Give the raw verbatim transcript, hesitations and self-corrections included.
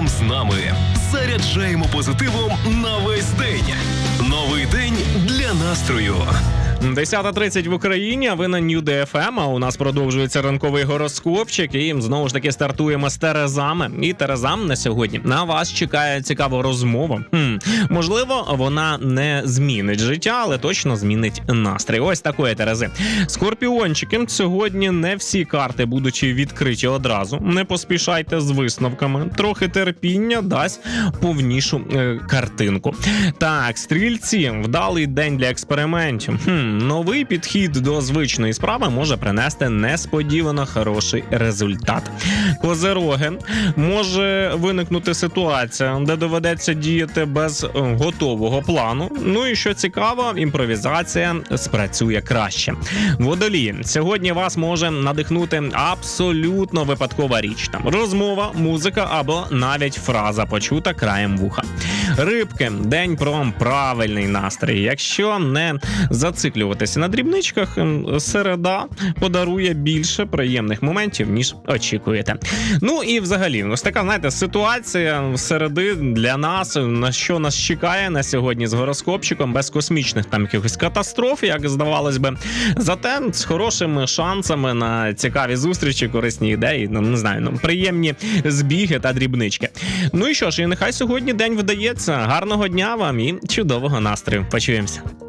разом з нами. Заряджаємо позитивом на весь день. Новий день для настрою. десята тридцять в Україні, а ви на Нью Ді Еф Ем, а у нас продовжується ранковий гороскопчик, і знову ж таки стартуємо з Терезами. І Терезам на сьогодні на вас чекає цікава розмова. Хм, можливо, вона не змінить життя, але точно змінить настрій. Ось такої Терези. Скорпіончики, сьогодні не всі карти будуть відкриті одразу. Не поспішайте з висновками. Трохи терпіння дасть повнішу е, картинку. Так, стрільці, вдалий день для експериментів. Хм, новий підхід до звичної справи може принести несподівано хороший результат. Козероги, може виникнути ситуація, де доведеться діяти без готового плану. Ну і що цікаво, імпровізація спрацює краще. Водолії, сьогодні вас може надихнути абсолютно випадкова річ. Там розмова, музика або навіть фраза, почута краєм вуха. Рибки, день про правильний настрій. Якщо не зациклюватися на дрібничках, середа подарує більше приємних моментів, ніж очікуєте. Ну і взагалі, ось така, знаєте, ситуація середи для нас, на що нас чекає на сьогодні з гороскопчиком, без космічних там якихось катастроф, як здавалось би. Зате з хорошими шансами на цікаві зустрічі, корисні ідеї, ну, не знаю, ну, приємні збіги та дрібнички. Ну і що ж, і нехай сьогодні день вдається. Гарного дня вам і чудового настрою. Почуємося.